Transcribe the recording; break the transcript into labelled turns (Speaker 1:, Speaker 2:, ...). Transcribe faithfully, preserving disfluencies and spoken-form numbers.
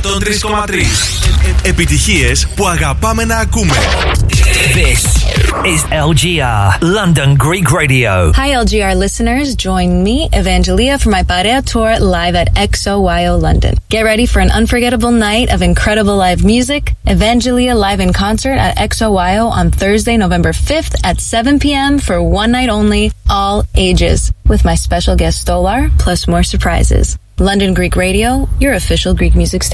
Speaker 1: εκατόν τρία κόμμα τρία. Επιτυχίες που αγαπάμε να ακούμε.
Speaker 2: This is L G R, London Greek Radio.
Speaker 3: Hi L G R listeners, join me, Evangelia, for my Parea tour live at X O Y O London. Get ready for an unforgettable night of incredible live music. Evangelia live in concert at X O Y O on Thursday, November fifth at seven p.m. for one night only, all ages, with my special guest Stolar, plus more surprises. London Greek Radio, your official Greek music station.